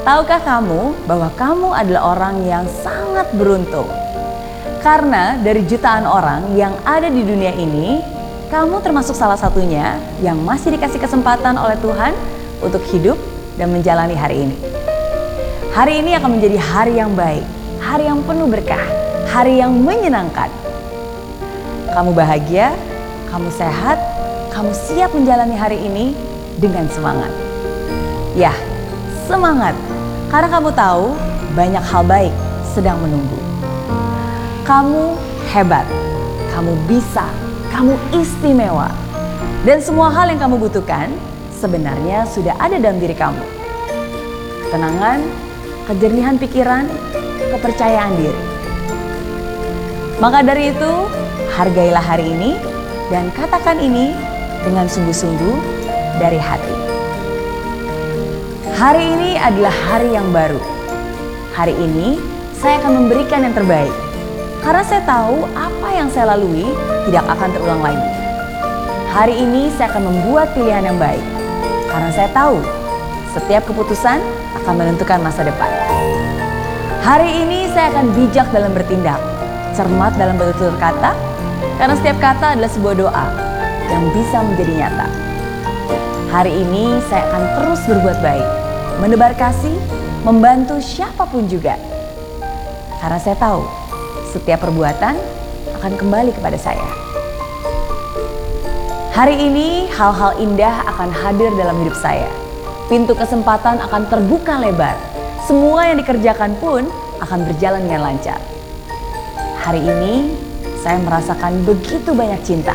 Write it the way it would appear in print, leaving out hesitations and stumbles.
Tahukah kamu bahwa kamu adalah orang yang sangat beruntung? Karena dari jutaan orang yang ada di dunia ini, kamu termasuk salah satunya yang masih dikasih kesempatan oleh Tuhan untuk hidup dan menjalani hari ini. Hari ini akan menjadi hari yang baik, hari yang penuh berkah, hari yang menyenangkan. Kamu bahagia, kamu sehat, kamu siap menjalani hari ini dengan semangat. Ya, semangat, karena kamu tahu banyak hal baik sedang menunggu. Kamu hebat, kamu bisa, kamu istimewa. Dan semua hal yang kamu butuhkan sebenarnya sudah ada dalam diri kamu. Ketenangan, kejernihan pikiran, kepercayaan diri. Maka dari itu, hargailah hari ini dan katakan ini dengan sungguh-sungguh dari hati. Hari ini adalah hari yang baru. Hari ini saya akan memberikan yang terbaik. Karena saya tahu apa yang saya lalui tidak akan terulang lagi. Hari ini saya akan membuat pilihan yang baik. Karena saya tahu setiap keputusan akan menentukan masa depan. Hari ini saya akan bijak dalam bertindak, cermat dalam bertutur kata, karena setiap kata adalah sebuah doa yang bisa menjadi nyata. Hari ini saya akan terus berbuat baik, menebar kasih, membantu siapapun juga. Karena saya tahu setiap perbuatan akan kembali kepada saya. Hari ini hal-hal indah akan hadir dalam hidup saya. Pintu kesempatan akan terbuka lebar. Semua yang dikerjakan pun akan berjalan dengan lancar. Hari ini saya merasakan begitu banyak cinta.